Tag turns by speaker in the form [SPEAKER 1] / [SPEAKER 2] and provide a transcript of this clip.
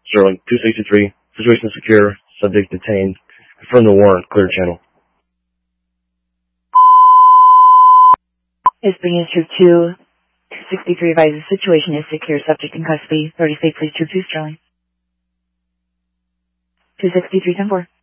[SPEAKER 1] Sterling, 263. Situation secure. Subject detained. Confirm the warrant. Clear channel.
[SPEAKER 2] Is bringing us through 263 advises situation is secure. Subject in custody. 30 State Police Troop 2 Sterling. 263-10-4.